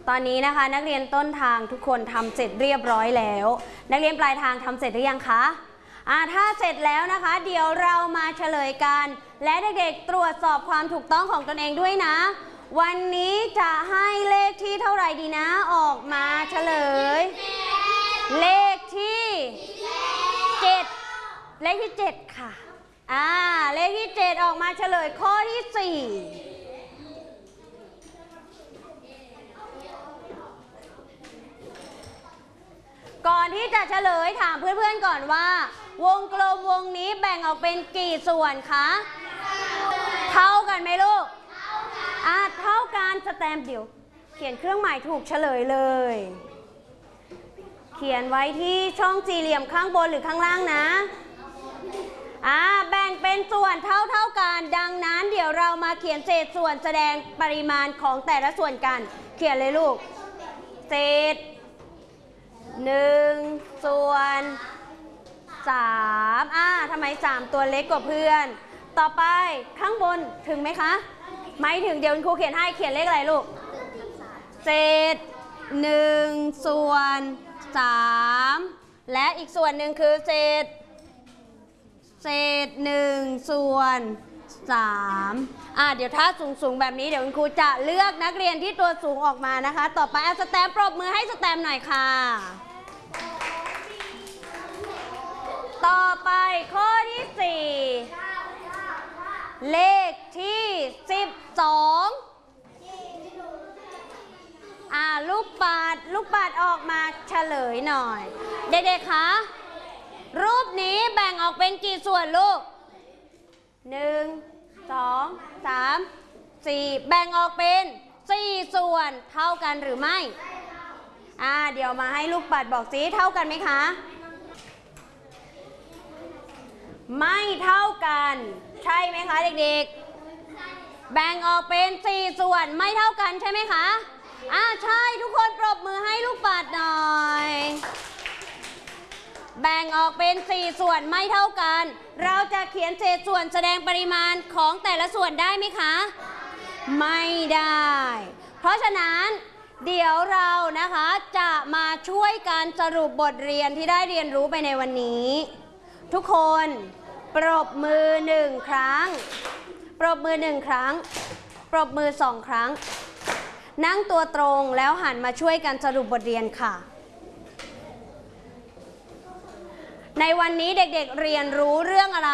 ตอนนี้นะคะนักเรียนต้นทางทุกคนทำเสร็จเรียบร้อยแล้วนักเรียนปลายทางทำเสร็จหรือยังคะถ้าเสร็จแล้วนะคะเดี๋ยวเรามาเฉลยกันและเด็กๆตรวจสอบความถูกต้องของตนเองด้วยนะวันนี้จะให้เลขที่เท่าไหร่ดีนะออกมาเฉลยเลขที่7เลขที่7ค่ะเลขที่7ออกมาเฉลยข้อที่4ก่อนที่จะเฉลยถามเพื่อนๆก่อนว่าวงกลมวงนี้แบ่งออกเป็นกี่ส่วนคะเท่ากันไหมลูกเท่ากันสแตมป์เดี๋ยวเขียนเครื่องหมายถูกเฉลยเลยเขียนไว้ที่ช่องสี่เหลี่ยมข้างบนหรือข้างล่างนะแบ่งเป็นส่วนเท่ากันดังนั้นเดี๋ยวเรามาเขียนเศษส่วนแสดงปริมาณของแต่ละส่วนกันเขียนเลยลูกเศษ1ส่วน3ทำไม3ตัวเล็กกว่าเพื่อนต่อไปข้างบนถึงไหมคะไม่ถึงเดี๋ยวครูเขียนให้เขียนเลขอะไรลูกเศษ1ส่วน3และอีกส่วนหนึ่งคือเศษ1ส่วน3เดี๋ยวถ้าสูงแบบนี้เดี๋ยวคุณครูจะเลือกนักเรียนที่ตัวสูงออกมานะคะต่อไปสแตมป์ปรบมือให้สแตมป์หน่อยค่ะต่อไปข้อที่4เลขที่12ลูกปัดออกมาเฉลยหน่อยเด็กๆคะรูปนี้แบ่งออกเป็นกี่ส่วนลูก1 2 3 4แบ่งออกเป็น4ส่วนเท่ากันหรือไม่เดี๋ยวมาให้ลูกปัดบอกสิเท่ากันไหมคะไม่เท่ากันใช่ไหมคะเด็กๆแบ่งออกเป็น4ส่วนไม่เท่ากันใช่ไหมคะใช่ทุกคนปรบมือให้ลูกปัดหน่อยแบ่งออกเป็น4ส่วนไม่เท่ากันเราจะเขียนเศษส่วนแสดงปริมาณของแต่ละส่วนได้ไหมคะไม่ได้เพราะฉะนั้นเดี๋ยวเรานะคะจะมาช่วยกันสรุปบทเรียนที่ได้เรียนรู้ไปในวันนี้ทุกคนปรบมือ1ครั้งปรบมือ1ครั้งปรบมือ2ครั้งนั่งตัวตรงแล้วหันมาช่วยกันสรุปบทเรียนค่ะในวันนี้เด็กๆเรียนรู้เรื่องอะไร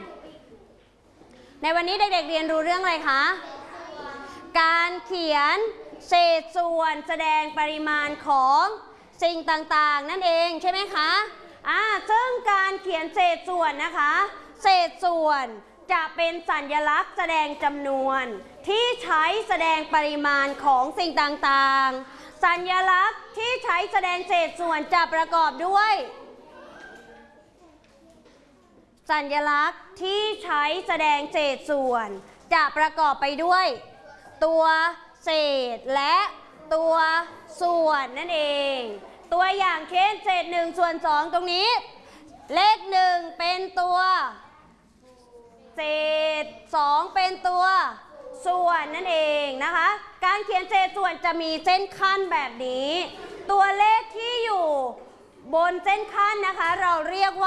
ในวันนี้เด็กๆเรียนรู้เรื่องอะไรคะการเขียนเศษส่วนแสดงปริมาณของสิ่งต่างๆนั่นเองใช่ไหมคะซึ่งการเขียนเศษส่วนนะคะเศษส่วนจะเป็นสัญลักษณ์แสดงจำนวนที่ใช้แสดงปริมาณของสิ่งต่างๆสัญลักษณ์ที่ใช้แสดงเศษส่วนจะประกอบด้วยสัญลักษณ์ที่ใช้แสดงเศษส่วนจะประกอบไปด้วยตัวเศษและตัวส่วนนั่นเองตัวอย่างเช่นเศษ1ส่วน2ตรงนี้เลข1เป็นตัวเศษ2เป็นตัวส่วนนั่นเองนะคะการเขียนเศษส่วนจะมีเส้นขั้นแบบนี้ตัวเลขที่อยู่บนเส้นขั้นนะคะเราเรียกว่า